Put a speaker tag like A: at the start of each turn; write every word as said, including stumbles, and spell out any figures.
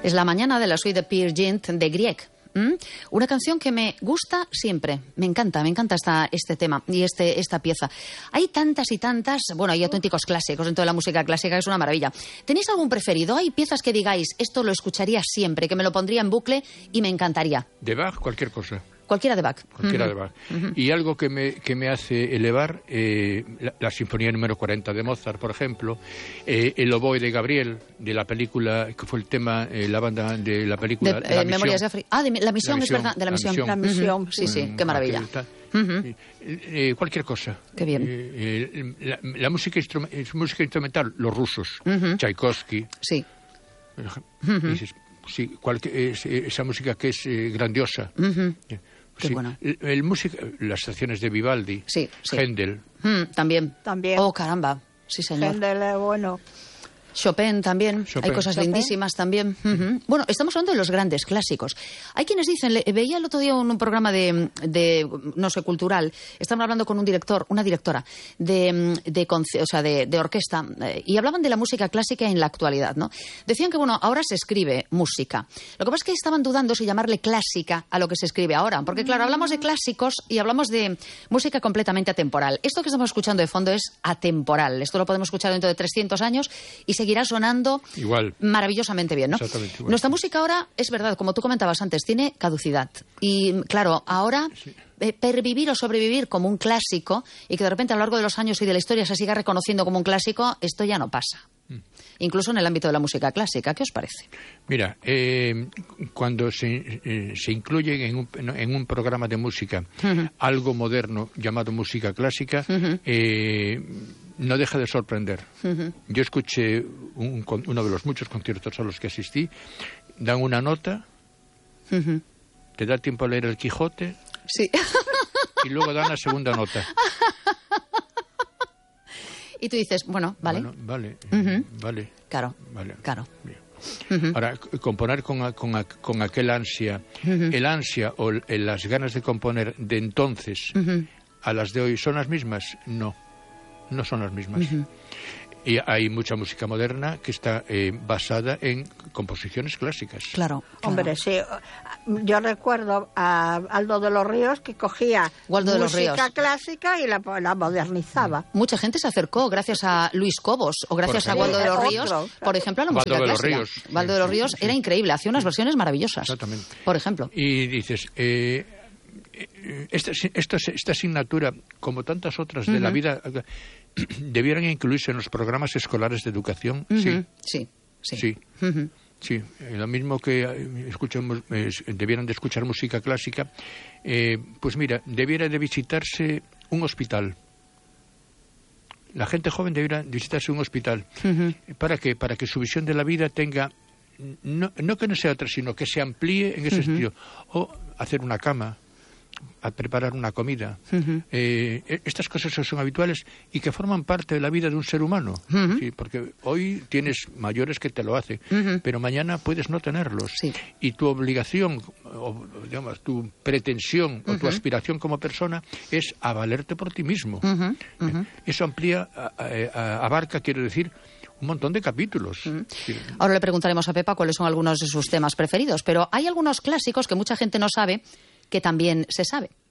A: Es la mañana de la suite de Peer Gynt de Grieg. ¿Mm? Una canción que me gusta siempre. Me encanta, me encanta esta, este tema y este, esta pieza. Hay tantas y tantas, bueno, hay auténticos clásicos en toda la música clásica, es una maravilla. ¿Tenéis algún preferido? ¿Hay piezas que digáis, esto lo escucharía siempre, que me lo pondría en bucle y me encantaría?
B: De Bach, cualquier cosa.
A: Cualquiera de Bach.
B: Cualquiera
A: uh-huh.
B: de Bach.
A: Uh-huh.
B: Y algo que me, que me hace elevar, eh, la, la Sinfonía número cuarenta de Mozart, por ejemplo, eh, el oboe de Gabriel, de la película, que fue el tema, eh, la banda de la película...
A: De,
B: de la
A: eh, Memorias de África. Ah, de la misión,
B: la
A: es verdad, de la,
B: la
A: misión.
B: misión.
C: La misión,
A: uh-huh. Sí, sí,
B: Mm,
A: qué maravilla.
B: aquel,
A: Uh-huh.
B: eh, eh, cualquier cosa.
A: Qué bien.
B: Eh, eh, la, la música, instrum, música instrumental, los rusos,
A: Uh-huh.
B: Tchaikovsky.
A: Sí.
B: Uh-huh. Dices, sí, cualquier, es, esa música que es eh, grandiosa.
A: Uh-huh.
B: Eh,
A: Qué
B: sí,
A: buena.
B: el, el música, las estaciones de Vivaldi,
A: Sí, sí.
B: Händel.
A: Mm, también.
C: También.
A: Oh, caramba. Sí, señor.
C: Händel es bueno.
A: Chopin también,
B: Chopin.
A: hay cosas
C: Chopin.
A: lindísimas también. Uh-huh. Bueno, estamos hablando de los grandes clásicos. Hay quienes dicen, le, veía el otro día un, un programa de, de, no sé, cultural, estaban hablando con un director, una directora de, de, o sea, de, de orquesta, eh, y hablaban de la música clásica en la actualidad, ¿no? Decían que, bueno, ahora se escribe música. Lo que pasa es que estaban dudando si llamarle clásica a lo que se escribe ahora, porque, claro, hablamos de clásicos y hablamos de música completamente atemporal. Esto que estamos escuchando de fondo es atemporal. Esto lo podemos escuchar dentro de trescientos años y seguirá sonando
B: Igual.
A: maravillosamente bien, ¿no?
B: Exactamente igual.
A: Nuestra música ahora, es verdad, como tú comentabas antes, tiene caducidad. Y, claro, ahora
B: Sí.
A: eh, pervivir o sobrevivir como un clásico y que de repente a lo largo de los años y de la historia se siga reconociendo como un clásico, esto ya no pasa. Mm. Incluso en el ámbito de la música clásica. ¿Qué os parece?
B: Mira, eh, cuando se, eh, se incluye en un, en un programa de música uh-huh. algo moderno llamado música clásica, uh-huh. eh, no deja de sorprender. Uh-huh. Yo escuché un, uno de los muchos conciertos a los que asistí, dan una nota, uh-huh. te da tiempo a leer el Quijote,
A: sí.
B: y luego dan la segunda nota.
A: Y tú dices, bueno, vale.
B: Bueno, vale,
A: uh-huh.
B: vale.
A: Claro,
B: vale.
A: claro.
B: Uh-huh. Ahora, componer con, con, con aquel ansia, uh-huh. el ansia o el, las ganas de componer de entonces uh-huh. a las de hoy, ¿son las mismas? No, no son las mismas. Uh-huh. Y hay mucha música moderna que está eh, basada en composiciones clásicas.
A: Claro, claro.
C: Hombre, sí. Yo recuerdo a Aldo de los Ríos que cogía
A: Waldo de los
C: música
A: Ríos.
C: clásica y la, la modernizaba.
A: Mucha gente se acercó gracias a Luis Cobos o gracias a Waldo de los Ríos,
C: Otro.
A: por ejemplo, a la música
B: Waldo de los
A: clásica.
B: Ríos.
A: Waldo de los Ríos era increíble, hacía unas versiones maravillosas.
B: Exactamente.
A: Por ejemplo.
B: Y dices, eh, esta, esta, esta asignatura, como tantas otras de uh-huh. la vida, debieran incluirse en los programas escolares de educación.
A: Uh-huh.
B: Sí.
A: Sí. Sí.
B: Sí.
A: Uh-huh.
B: Sí, eh, lo mismo que eh, escuchamos, eh, debieran de escuchar música clásica, eh, pues mira, debiera de visitarse un hospital. La gente joven debiera visitarse un hospital. Uh-huh. ¿Para qué? Para que su visión de la vida tenga, no, no que no sea otra, sino que se amplíe en ese uh-huh. sentido. O hacer una cama, a preparar una comida. Uh-huh. Eh, estas cosas son habituales y que forman parte de la vida de un ser humano. Uh-huh. ¿Sí? Porque hoy tienes mayores que te lo hacen, uh-huh. pero mañana puedes no tenerlos. Sí. Y tu obligación, o digamos, tu pretensión uh-huh. o tu aspiración como persona es a valerte por ti mismo. Uh-huh. Uh-huh. Eso amplía, a, a, abarca, quiero decir, un montón de capítulos. Mm. Sí.
A: Ahora le preguntaremos a Pepa cuáles son algunos de sus temas preferidos, pero hay algunos clásicos que mucha gente no sabe que también se sabe.